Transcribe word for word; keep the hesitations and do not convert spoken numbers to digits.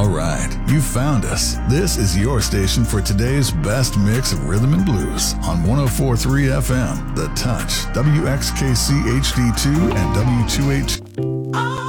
All right, you found us. This is your station for today's best mix of rhythm and blues on one oh four point three F M, The Touch, W X K C H D two, and W two H.